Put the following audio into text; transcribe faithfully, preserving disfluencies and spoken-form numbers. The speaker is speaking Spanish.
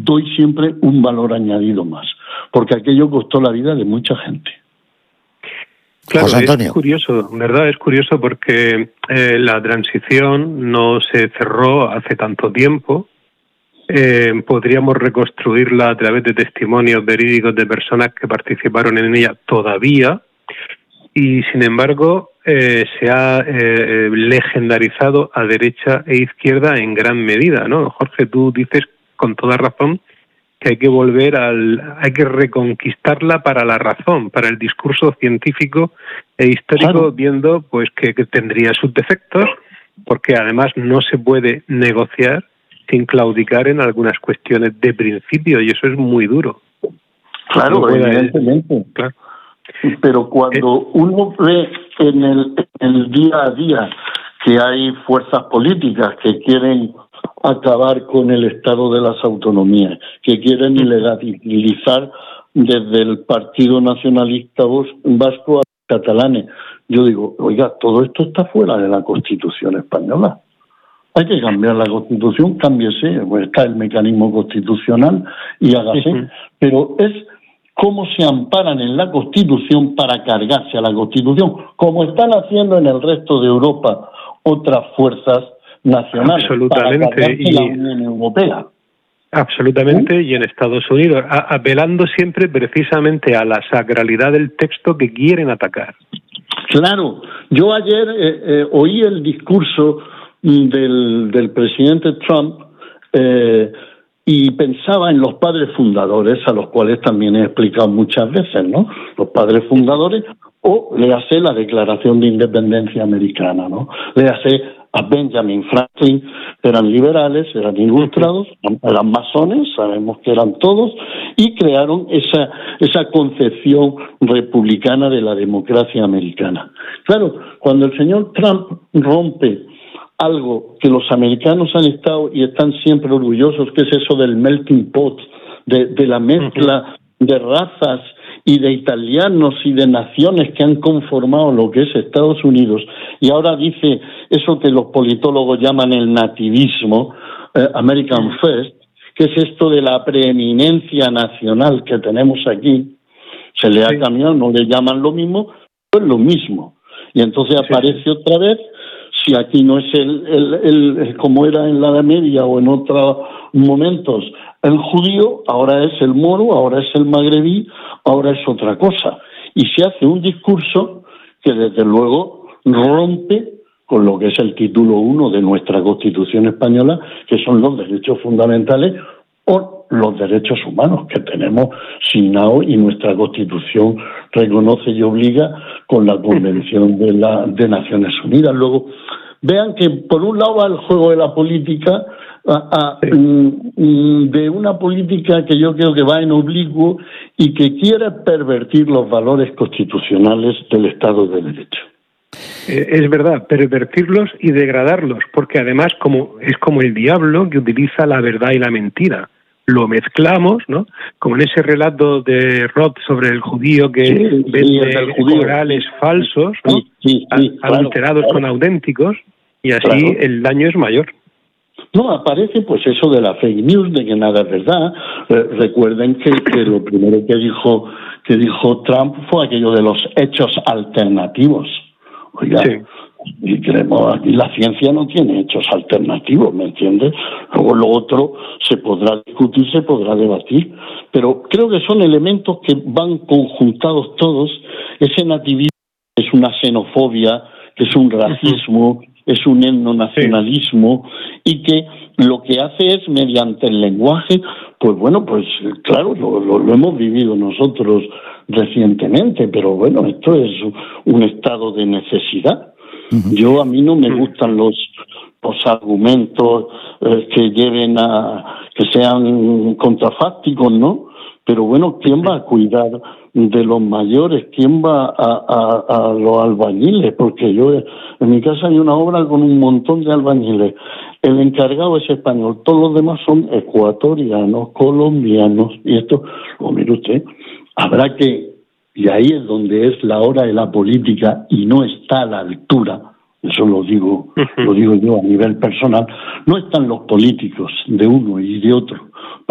doy siempre un valor añadido más, porque aquello costó la vida de mucha gente. Claro, es curioso, ¿verdad? Es curioso porque eh, la transición no se cerró hace tanto tiempo. Eh, podríamos reconstruirla a través de testimonios verídicos de personas que participaron en ella todavía, y sin embargo eh, se ha eh, legendarizado a derecha e izquierda en gran medida, ¿no? Jorge, tú dices con toda razón que hay que volver al, hay que reconquistarla para la razón, para el discurso científico e histórico, claro, viendo pues que, que tendría sus defectos, porque además no se puede negociar sin claudicar en algunas cuestiones de principio, y eso es muy duro. Claro, no puede, evidentemente. Claro. Pero cuando eh, uno ve en el, en el día a día que hay fuerzas políticas que quieren acabar con el estado de las autonomías, que quieren ilegalizar desde el Partido Nacionalista Vasco a los catalanes, yo digo, oiga, todo esto está fuera de la Constitución española. Hay que cambiar la Constitución, cámbiese, pues está el mecanismo constitucional y hágase. Uh-huh. Pero es cómo se amparan en la Constitución para cargarse a la Constitución, como están haciendo en el resto de Europa otras fuerzas nacionales. Absolutamente. Para cargarse y la Unión Europea. Absolutamente, ¿sí? Y en Estados Unidos, a, apelando siempre precisamente a la sacralidad del texto que quieren atacar. Claro, yo ayer eh, eh, oí el discurso del, del presidente Trump eh, y pensaba en los padres fundadores, a los cuales también he explicado muchas veces, ¿no? Los padres fundadores, o le hace la Declaración de Independencia Americana, ¿no? Le hace a Benjamin Franklin, eran liberales, eran ilustrados, eran masones, sabemos que eran todos, y crearon esa, esa concepción republicana de la democracia americana. Claro, cuando el señor Trump rompe algo que los americanos han estado y están siempre orgullosos, que es eso del melting pot, de, de la mezcla de razas y de italianos y de naciones que han conformado lo que es Estados Unidos, y ahora dice eso que los politólogos llaman el nativismo, eh, American First, que es esto de la preeminencia nacional que tenemos aquí. Se le ha cambiado, no le llaman lo mismo, pero es lo mismo. Y entonces aparece otra vez, si aquí no es el, el, el, el como era en la Edad Media o en otros momentos el judío, ahora es el moro, ahora es el magrebí, ahora es otra cosa. Y se hace un discurso que desde luego rompe con lo que es el título uno de nuestra Constitución española, que son los derechos fundamentales o los derechos humanos que tenemos signados y nuestra Constitución reconoce y obliga con la Convención de, la, de Naciones Unidas. Luego, vean que por un lado va el juego de la política, a, a, sí. mm, de una política que yo creo que va en oblicuo y que quiere pervertir los valores constitucionales del Estado de Derecho. Es verdad, pervertirlos y degradarlos, porque además como es como el diablo que utiliza la verdad y la mentira. Lo mezclamos, ¿no? Como en ese relato de Roth sobre el judío que sí, vende sí, orales falsos, ¿no? Sí, sí, sí, adulterados claro, con claro. auténticos, y así claro. el daño es mayor. No, aparece pues eso de la fake news, de que nada es verdad. Eh, recuerden que, que lo primero que dijo que dijo Trump fue aquello de los hechos alternativos. Oiga, sí. Y creemos aquí la ciencia no tiene hechos alternativos, ¿me entiendes? Luego lo otro se podrá discutir, se podrá debatir, pero creo que son elementos que van conjuntados todos. Ese nativismo es una xenofobia, que es un racismo, uh-huh. es un etnonacionalismo, sí. y que lo que hace es, mediante el lenguaje, pues bueno, pues claro, lo, lo, lo hemos vivido nosotros recientemente, pero bueno, esto es un estado de necesidad. Uh-huh. Yo, a mí no me gustan los los argumentos eh, que lleven a que sean contrafácticos, ¿no? Pero bueno, ¿quién va a cuidar de los mayores? ¿Quién va a, a, a los albañiles? Porque yo, en mi casa hay una obra con un montón de albañiles. El encargado es español, todos los demás son ecuatorianos, colombianos, y esto, lo mire usted, habrá que, y ahí es donde es la hora de la política y no está a la altura, eso lo digo, uh-huh. lo digo yo a nivel personal, no están los políticos de uno y de otro